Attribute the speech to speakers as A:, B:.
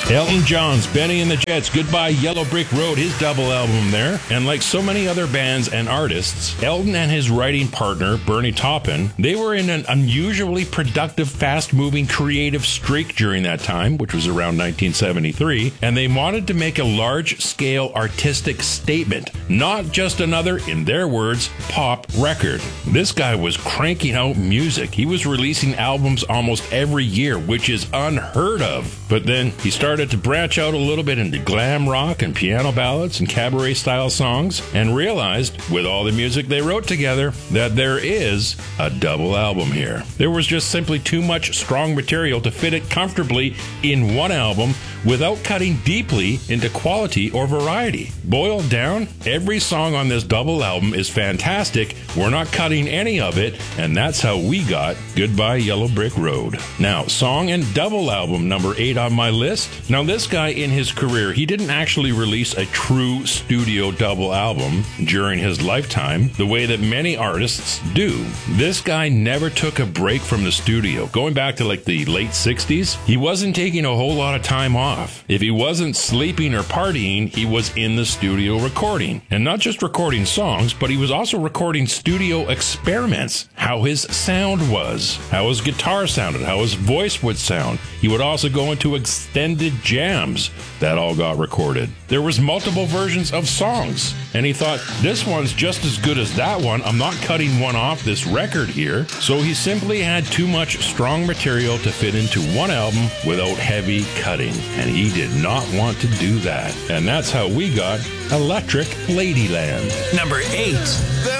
A: Elton John's Benny and the Jets, Goodbye Yellow Brick Road, his double album there. And like so many other bands and artists, Elton and his writing partner, Bernie Taupin, they were in an unusually productive, fast-moving, creative streak during that time, which was around 1973, and they wanted to make a large-scale artistic statement, not just another, in their words, pop record. This guy was cranking out music. He was releasing albums almost every year, which is unheard of. But then he started to branch out a little bit into glam rock and piano ballads and cabaret style songs, and realized, with all the music they wrote together, that there is a double album here. There was just simply too much strong material to fit it comfortably in one album without cutting deeply into quality or variety. Boiled down, every song on this double album is fantastic. We're not cutting any of it, and that's how we got Goodbye Yellow Brick Road. Now, song and double album number 8 on my list. Now, this guy in his career, he didn't actually release a true studio double album during his lifetime the way that many artists do. This guy never took a break from the studio. Going back to like the late 60s, he wasn't taking a whole lot of time off. If he wasn't sleeping or partying, he was in the studio recording. And not just recording songs, but he was also recording studio experiments. How his sound was, how his guitar sounded, how his voice would sound. He would also go into extended jams that all got recorded. There was multiple versions of songs, and he thought, this one's just as good as that one. I'm not cutting one off this record here. So he simply had too much strong material to fit into one album without heavy cutting, and he did not want to do that. And that's how we got Electric Ladyland.
B: Number 8.